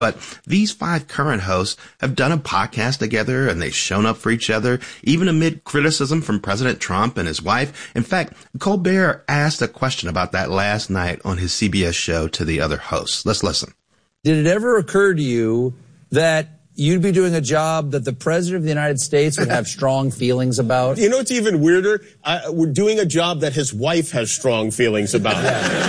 But these 5 current hosts have done a podcast together, and they've shown up for each other, even amid criticism from President Trump and his wife. In fact, Colbert asked a question about that last night on his CBS show to the other hosts. Let's listen. Did it ever occur to you that you'd be doing a job that the President of the United States would have strong feelings about? You know what's even weirder? We're doing a job that his wife has strong feelings about.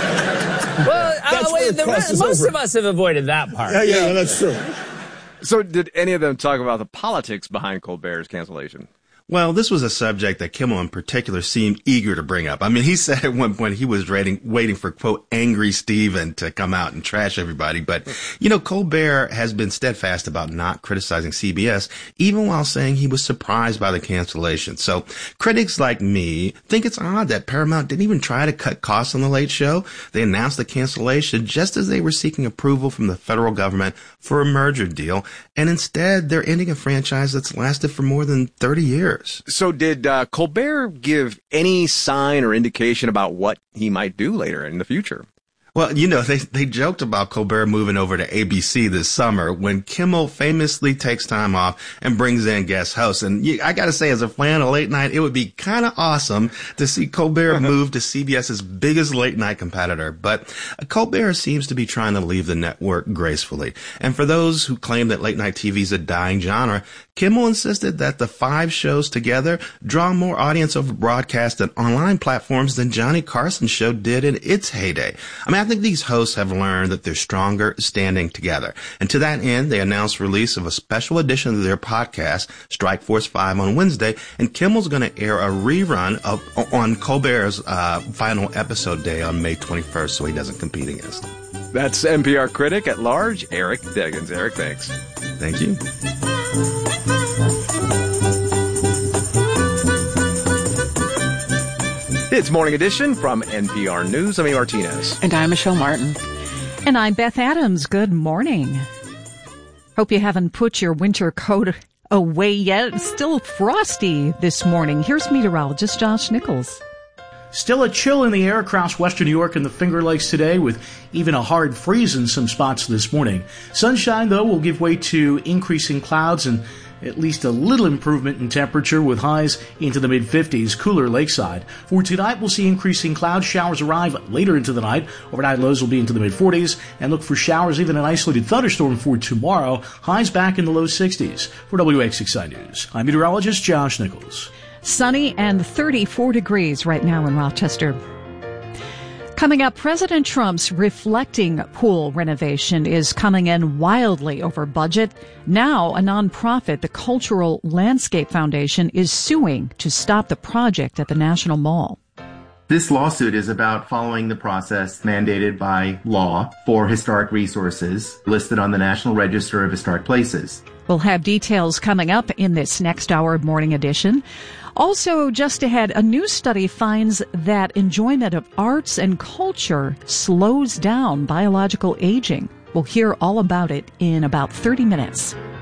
Most of us have avoided that part. Yeah, that's true. So did any of them talk about the politics behind Colbert's cancellation? Well, this was a subject that Kimmel in particular seemed eager to bring up. I mean, he said at one point he was waiting for, quote, angry Stephen to come out and trash everybody. But, Colbert has been steadfast about not criticizing CBS, even while saying he was surprised by the cancellation. So critics like me think it's odd that Paramount didn't even try to cut costs on The Late Show. They announced the cancellation just as they were seeking approval from the federal government for a merger deal. And instead, they're ending a franchise that's lasted for more than 30 years. So did Colbert give any sign or indication about what he might do later in the future? Well, they joked about Colbert moving over to ABC this summer when Kimmel famously takes time off and brings in guest hosts. And I got to say, as a fan of late night, it would be kind of awesome to see Colbert move to CBS's biggest late night competitor. But Colbert seems to be trying to leave the network gracefully. And for those who claim that late night TV is a dying genre, Kimmel insisted that the 5 shows together draw more audience over broadcast and online platforms than Johnny Carson's show did in its heyday. I think these hosts have learned that they're stronger standing together. And to that end, they announced release of a special edition of their podcast, Strike Force 5, on Wednesday. And Kimmel's going to air a rerun on Colbert's final episode day on May 21st, so he doesn't compete against them. That's NPR critic at large, Eric Deggans. Eric, thanks. Thank you. It's Morning Edition from NPR News. I'm Amy Martinez. And I'm Michelle Martin. And I'm Beth Adams. Good morning. Hope you haven't put your winter coat away yet. It's still frosty this morning. Here's meteorologist Josh Nichols. Still a chill in the air across western New York and the Finger Lakes today, with even a hard freeze in some spots this morning. Sunshine, though, will give way to increasing clouds and at least a little improvement in temperature, with highs into the mid-50s, cooler lakeside. For tonight, we'll see increasing cloud showers arrive later into the night. Overnight lows will be into the mid-40s, and look for showers, even an isolated thunderstorm for tomorrow. Highs back in the low 60s. For WXXI News, I'm meteorologist Josh Nichols. Sunny and 34 degrees right now in Rochester. Coming up, President Trump's reflecting pool renovation is coming in wildly over budget. Now, a nonprofit, the Cultural Landscape Foundation, is suing to stop the project at the National Mall. This lawsuit is about following the process mandated by law for historic resources listed on the National Register of Historic Places. We'll have details coming up in this next hour of Morning Edition. Also, just ahead, a new study finds that enjoyment of arts and culture slows down biological aging. We'll hear all about it in about 30 minutes.